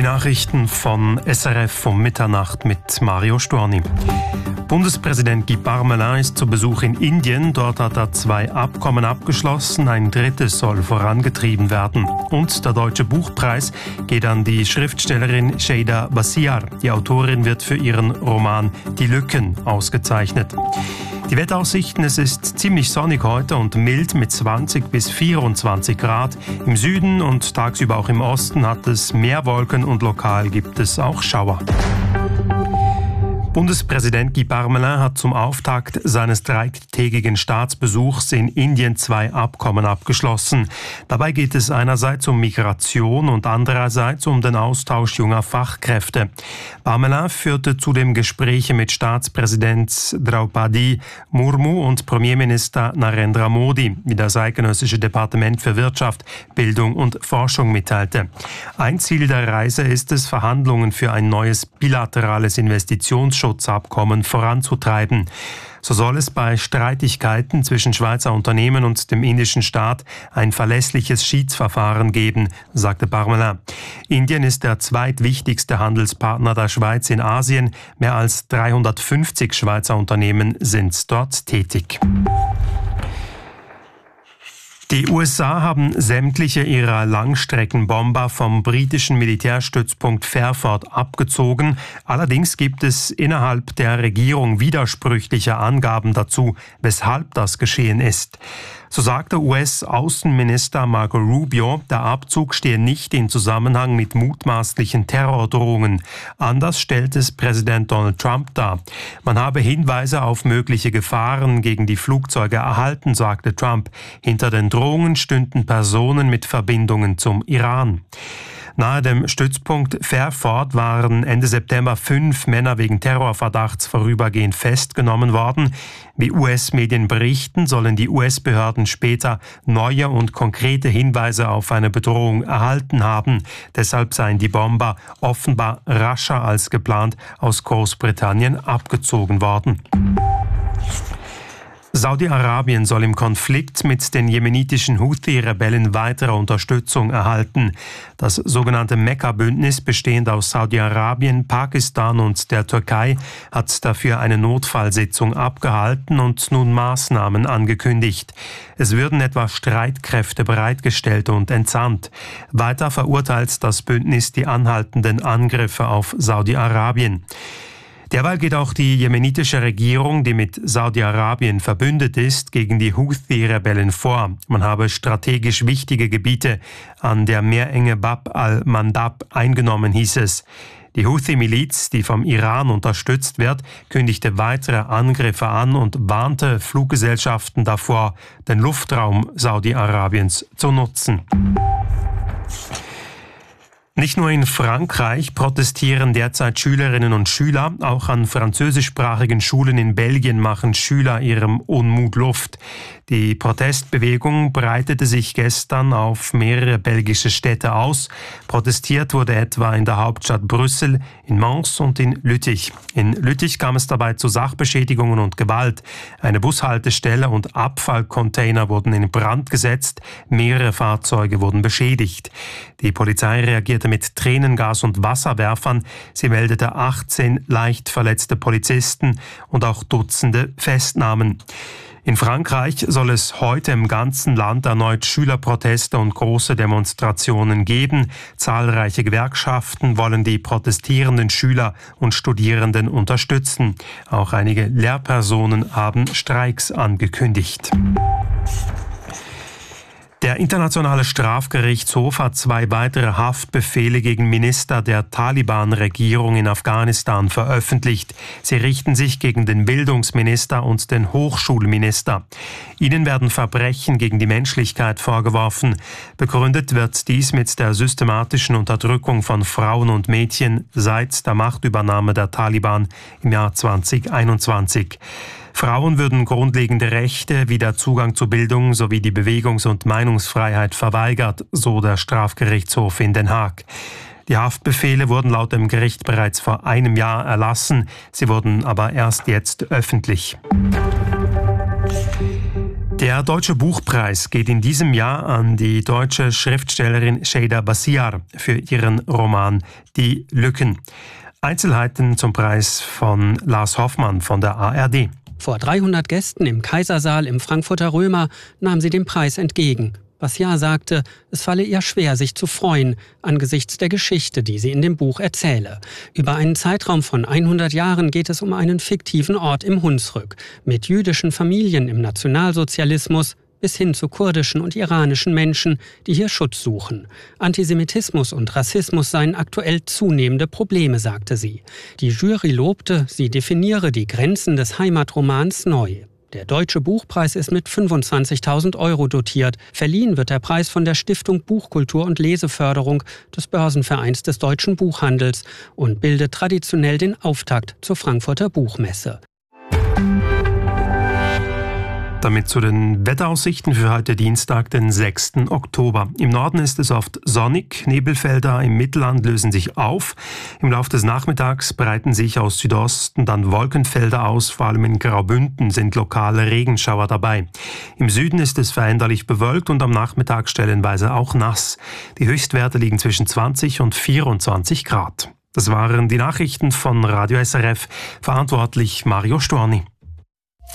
Die Nachrichten von SRF um Mitternacht mit Mario Storni. Bundespräsident Guy Parmelin ist zu Besuch in Indien. Dort hat er 2 Abkommen abgeschlossen, ein drittes soll vorangetrieben werden. Und der Deutsche Buchpreis geht an die Schriftstellerin Sheida Basiar. Die Autorin wird für ihren Roman Die Lücken ausgezeichnet. Die Wetteraussichten: Es ist ziemlich sonnig heute und mild mit 20 bis 24 Grad. Im Süden und tagsüber auch im Osten hat es mehr Wolken und lokal gibt es auch Schauer. Bundespräsident Guy Parmelin hat zum Auftakt seines 3-tägigen Staatsbesuchs in Indien 2 Abkommen abgeschlossen. Dabei geht es einerseits um Migration und andererseits um den Austausch junger Fachkräfte. Parmelin führte zudem Gespräche mit Staatspräsident Draupadi Murmu und Premierminister Narendra Modi, wie das eidgenössische Departement für Wirtschaft, Bildung und Forschung mitteilte. Ein Ziel der Reise ist es, Verhandlungen für ein neues bilaterales Investitionsschutzabkommen voranzutreiben. So soll es bei Streitigkeiten zwischen Schweizer Unternehmen und dem indischen Staat ein verlässliches Schiedsverfahren geben, sagte Parmelin. Indien ist der zweitwichtigste Handelspartner der Schweiz in Asien. Mehr als 350 Schweizer Unternehmen sind dort tätig. Die USA haben sämtliche ihrer Langstreckenbomber vom britischen Militärstützpunkt Fairford abgezogen. Allerdings gibt es innerhalb der Regierung widersprüchliche Angaben dazu, weshalb das geschehen ist. So sagte US-Außenminister Marco Rubio, der Abzug stehe nicht in Zusammenhang mit mutmaßlichen Terrordrohungen. Anders stellt es Präsident Donald Trump dar. Man habe Hinweise auf mögliche Gefahren gegen die Flugzeuge erhalten, sagte Trump. Hinter den Drohungen stünden Personen mit Verbindungen zum Iran. Nahe dem Stützpunkt Fairford waren Ende September 5 Männer wegen Terrorverdachts vorübergehend festgenommen worden. Wie US-Medien berichten, sollen die US-Behörden später neue und konkrete Hinweise auf eine Bedrohung erhalten haben. Deshalb seien die Bomber offenbar rascher als geplant aus Großbritannien abgezogen worden. Saudi-Arabien soll im Konflikt mit den jemenitischen Houthi-Rebellen weitere Unterstützung erhalten. Das sogenannte Mekka-Bündnis, bestehend aus Saudi-Arabien, Pakistan und der Türkei, hat dafür eine Notfallsitzung abgehalten und nun Maßnahmen angekündigt. Es würden etwa Streitkräfte bereitgestellt und entsandt. Weiter verurteilt das Bündnis die anhaltenden Angriffe auf Saudi-Arabien. Derweil geht auch die jemenitische Regierung, die mit Saudi-Arabien verbündet ist, gegen die Houthi-Rebellen vor. Man habe strategisch wichtige Gebiete an der Meerenge Bab al-Mandab eingenommen, hieß es. Die Houthi-Miliz, die vom Iran unterstützt wird, kündigte weitere Angriffe an und warnte Fluggesellschaften davor, den Luftraum Saudi-Arabiens zu nutzen. Nicht nur in Frankreich protestieren derzeit Schülerinnen und Schüler, auch an französischsprachigen Schulen in Belgien machen Schüler ihrem Unmut Luft. Die Protestbewegung breitete sich gestern auf mehrere belgische Städte aus. Protestiert wurde etwa in der Hauptstadt Brüssel, in Mons und in Lüttich. In Lüttich kam es dabei zu Sachbeschädigungen und Gewalt. Eine Bushaltestelle und Abfallcontainer wurden in Brand gesetzt, mehrere Fahrzeuge wurden beschädigt. Die Polizei reagierte mit Tränengas und Wasserwerfern. Sie meldete 18 leicht verletzte Polizisten und auch Dutzende Festnahmen. In Frankreich soll es heute im ganzen Land erneut Schülerproteste und große Demonstrationen geben. Zahlreiche Gewerkschaften wollen die protestierenden Schüler und Studierenden unterstützen. Auch einige Lehrpersonen haben Streiks angekündigt. Der Internationale Strafgerichtshof hat 2 weitere Haftbefehle gegen Minister der Taliban-Regierung in Afghanistan veröffentlicht. Sie richten sich gegen den Bildungsminister und den Hochschulminister. Ihnen werden Verbrechen gegen die Menschlichkeit vorgeworfen. Begründet wird dies mit der systematischen Unterdrückung von Frauen und Mädchen seit der Machtübernahme der Taliban im Jahr 2021. Frauen würden grundlegende Rechte wie der Zugang zu Bildung sowie die Bewegungs- und Meinungsfreiheit verweigert, so der Strafgerichtshof in Den Haag. Die Haftbefehle wurden laut dem Gericht bereits vor einem Jahr erlassen, sie wurden aber erst jetzt öffentlich. Der Deutsche Buchpreis geht in diesem Jahr an die deutsche Schriftstellerin Şeyda Basiar für ihren Roman Die Lücken. Einzelheiten zum Preis von Lars Hoffmann von der ARD. Vor 300 Gästen im Kaisersaal im Frankfurter Römer nahm sie den Preis entgegen. Basiar sagte, es falle ihr schwer, sich zu freuen, angesichts der Geschichte, die sie in dem Buch erzähle. Über einen Zeitraum von 100 Jahren geht es um einen fiktiven Ort im Hunsrück, mit jüdischen Familien im Nationalsozialismus bis hin zu kurdischen und iranischen Menschen, die hier Schutz suchen. Antisemitismus und Rassismus seien aktuell zunehmende Probleme, sagte sie. Die Jury lobte, sie definiere die Grenzen des Heimatromans neu. Der Deutsche Buchpreis ist mit 25.000 € dotiert. Verliehen wird der Preis von der Stiftung Buchkultur und Leseförderung des Börsenvereins des deutschen Buchhandels und bildet traditionell den Auftakt zur Frankfurter Buchmesse. Damit zu den Wetteraussichten für heute Dienstag, den 6. Oktober. Im Norden ist es oft sonnig, Nebelfelder im Mittelland lösen sich auf. Im Laufe des Nachmittags breiten sich aus Südosten dann Wolkenfelder aus, vor allem in Graubünden sind lokale Regenschauer dabei. Im Süden ist es veränderlich bewölkt und am Nachmittag stellenweise auch nass. Die Höchstwerte liegen zwischen 20 und 24 Grad. Das waren die Nachrichten von Radio SRF, verantwortlich Mario Storni.